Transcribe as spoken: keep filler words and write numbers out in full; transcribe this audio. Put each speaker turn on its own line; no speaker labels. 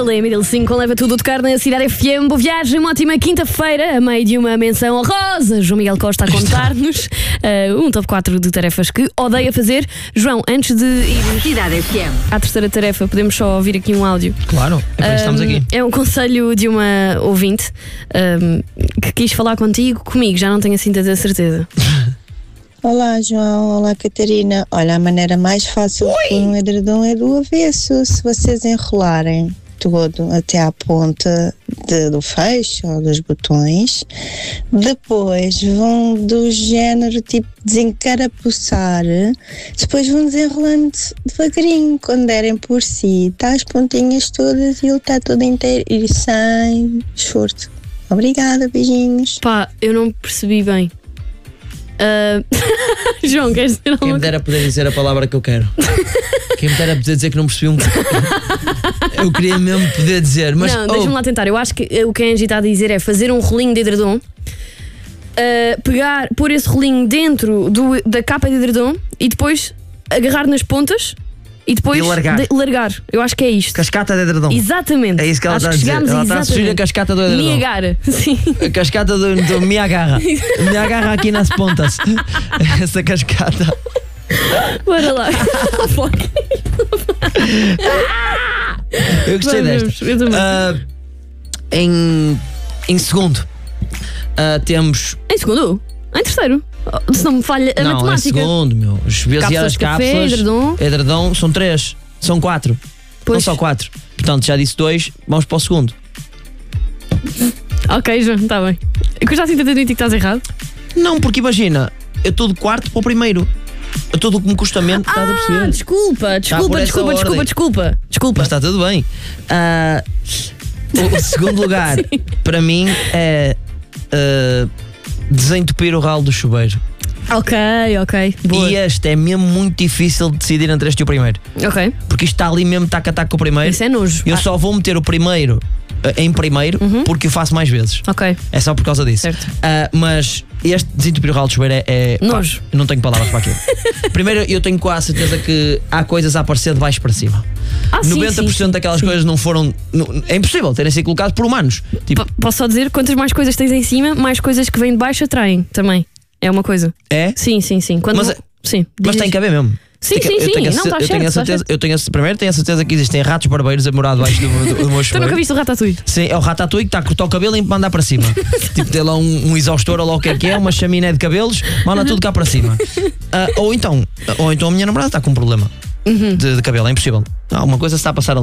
Leme dele cinco leva tudo de carne na Cidade F M. Boa viagem, uma ótima quinta-feira, a meio de uma menção honrosa. João Miguel Costa a contar-nos uh, um top quatro de tarefas que odeia fazer. João, antes de ir
Cidade F M
à terceira tarefa, podemos só ouvir aqui um áudio?
Claro, é para isso que estamos aqui.
É um conselho de uma ouvinte um, que quis falar contigo, comigo, já não tenho assim tanta certeza.
Olá João, olá Catarina. Olha, a maneira mais fácil de pôr um edredom é do avesso. Se vocês enrolarem todo até à ponta de, do fecho ou dos botões, depois vão do género tipo desencarapuçar, depois vão desenrolando devagarinho. Quando derem por si, está as pontinhas todas e ele está todo inteiro e sem esforço. Obrigada, beijinhos.
Pá, eu não percebi bem. Uh... João, queres dizer alguma
Quem me dera poder dizer a palavra que eu quero. Quem me dera poder dizer que não percebi um. Eu queria mesmo poder dizer, mas.
Não,
oh.
deixa-me lá tentar. Eu acho que o que a Angie está a dizer é fazer um rolinho de edredom, uh, pegar, pôr esse rolinho dentro do, da capa de edredom e depois agarrar nas pontas e depois
E largar.
De, largar. Eu acho que é isto.
Cascata de edredom.
Exatamente.
É isso que ela
acho
está a dizer.
chegámos
Ela está a sugerir a
exatamente.
cascata do edredom.
Me agarra. Sim.
A cascata do, do me agarra. Me agarra aqui nas pontas. Essa cascata.
Bora lá.
Eu gostei
Vamos,
desta.
eu também.
Uh, em, em segundo, uh, temos.
Em segundo? Em terceiro? Oh, se não me falha a
não,
matemática.
em segundo, meu. Esvaziar
Cápsulas
as
de café,
cápsulas.
edredom.
Edredom são três. São quatro.
Pois.
Não só quatro. Portanto, já disse dois. Vamos para o segundo.
Ok, João, está bem. Eu já sinto a que estás errado.
Não, porque imagina, eu estou do quarto para o primeiro. Eu estou do que me custa menos, estás a
Ah,
perceber?
desculpa,
por
desculpa,
essa
desculpa, desculpa,
ordem.
desculpa, desculpa.
Mas está tudo bem. Ah, o, o segundo lugar, para mim, é ah, desentupir o ralo do chuveiro.
Ok, ok. Boa.
E este é mesmo muito difícil de decidir entre este e o primeiro.
Ok.
Porque isto está ali mesmo taca a taca com o primeiro.
Isso é nojo.
Eu
Ah.
só vou meter o primeiro ah, em primeiro porque o faço mais vezes.
Ok.
É só por causa disso.
Certo.
Ah, mas este desentupir o ralo do chuveiro é. é pá,
Nojo.
eu não tenho palavras para aquilo. Primeiro, eu tenho quase certeza que há coisas a aparecer de baixo para cima.
Ah, sim,
noventa por cento
sim,
daquelas
sim.
coisas não foram. Não, é impossível terem sido colocadas por humanos. Tipo,
P- Posso só dizer, quantas mais coisas tens em cima, mais coisas que vêm de baixo atraem também. É uma coisa.
é?
Sim, sim, sim. Quando
Mas-
vou- sim,
Mas
diz,
tem
diz.
que haver mesmo.
Sim,
Tem que-
sim,
eu
sim.
tenho a
Não,
ce-
tá
eu tenho
certo,
a
tá
certeza,
certo.
eu tenho a, primeiro tenho a certeza que existem ratos barbeiros a morar debaixo do, do, do meu
Tu nunca
chuveiro.
viste o Ratatouille?
Sim, é o ratatouille que está a cortar o cabelo e mandar para cima. Tipo, tem lá um, um exaustor ou lá o que é que é, uma chaminé de cabelos, manda tudo cá para cima. Ah, ou então, ou então a minha namorada está com um problema de, de cabelo, é impossível. Alguma coisa se está a passar ali.